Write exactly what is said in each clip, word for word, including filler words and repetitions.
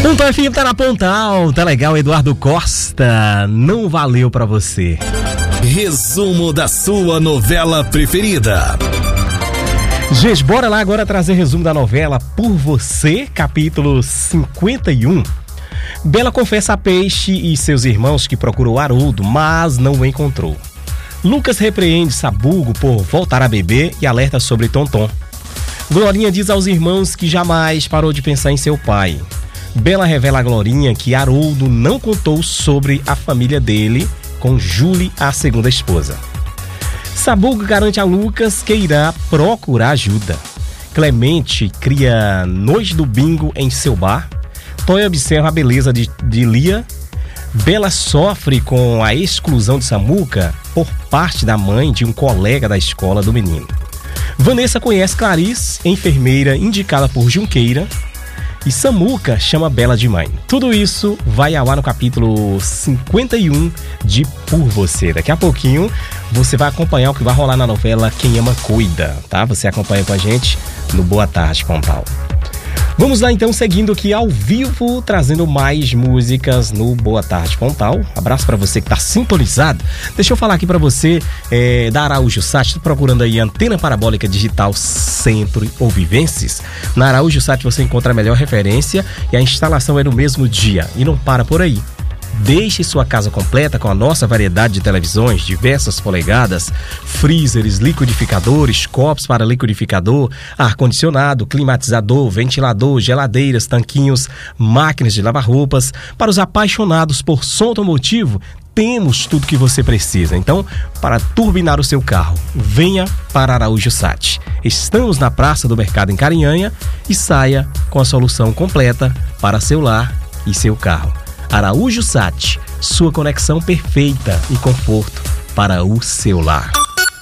Pontal F M tá na Pontal, tá legal, Eduardo Costa, não valeu pra você. Resumo da sua novela preferida. Gente, bora lá agora trazer resumo da novela Por Você, capítulo cinquenta e um. Bela confessa a Peixe e seus irmãos que procurou Haroldo, mas não o encontrou. Lucas repreende Sabugo por voltar a beber e alerta sobre Tonton. Glorinha diz aos irmãos que jamais parou de pensar em seu pai. Bela revela a Glorinha que Haroldo não contou sobre a família dele com Julie, a segunda esposa. Sabugo garante a Lucas que irá procurar ajuda. Clemente cria noite do bingo em seu bar. Toy observa a beleza de, de Lia. Bela sofre com a exclusão de Samuca por parte da mãe de um colega da escola do menino. Vanessa conhece Clarice, enfermeira indicada por Junqueira. E Samuca chama Bela de mãe. Tudo isso vai ao ar no capítulo cinquenta e um de Por Você. Daqui a pouquinho você vai acompanhar o que vai rolar na novela Quem Ama Cuida, tá? Você acompanha com a gente no Boa Tarde, Pontal. Vamos lá então, seguindo aqui ao vivo, trazendo mais músicas no Boa Tarde, Pontal. Abraço pra você que tá sintonizado. Deixa eu falar aqui pra você é, da Araújo Sat, tô procurando aí antena parabólica digital Centro Ouvivenses. Na Araújo Sat você encontra a melhor referência e a instalação é no mesmo dia. E não para por aí. Deixe sua casa completa com a nossa variedade de televisões, diversas polegadas, freezers, liquidificadores, copos para liquidificador, ar-condicionado, climatizador, ventilador, geladeiras, tanquinhos, máquinas de lavar roupas. Para os apaixonados por som automotivo, temos tudo que você precisa. Então, para turbinar o seu carro, venha para Araújo Sat. Estamos na Praça do Mercado em Carinhanha e saia com a solução completa para seu lar e seu carro. Araújo Sat, sua conexão perfeita e conforto para o seu lar.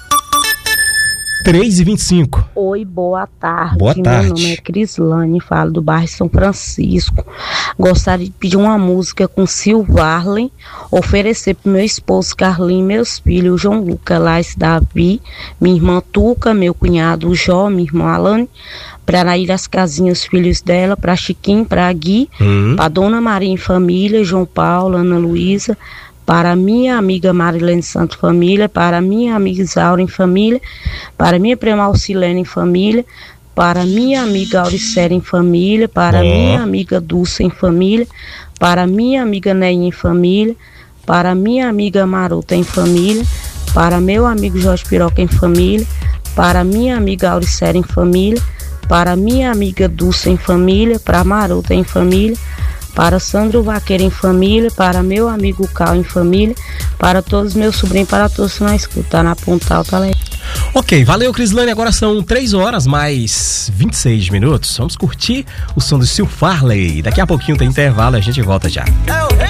três e vinte e cinco. Oi, boa tarde. Boa tarde. Meu nome é Crislane, falo do bairro São Francisco. Gostaria de pedir uma música com Silvarlen, oferecer para meu esposo Carlinhos, meus filhos João Lucas, Laís, Davi, minha irmã Tuca, meu cunhado Jó, minha irmã Alane, para Nair as casinhas, os filhos dela, para Chiquinho, para Gui, uhum. para Dona Maria em família, João Paulo, Ana Luísa, para minha amiga Marilene Santo Família, para minha amiga Isaura em família, para minha prima Alcilene em família, para minha amiga Auricélia em família, para oh. minha amiga Dulce em família, para minha amiga Neinha em família, para minha amiga Marota em família, para meu amigo Jorge Piroca em família, para minha amiga Auricélia em família, para minha amiga Dulce em família, para Marota em família, para Sandro Vaqueiro em família, para meu amigo Cal em família, para todos meus sobrinhos, para todos que não escutam na Pontal, tá legal. Ok, valeu, Crislane. Agora são três horas mais vinte e seis minutos. Vamos curtir o som do Silvarlen. Daqui a pouquinho tem intervalo e a gente volta já.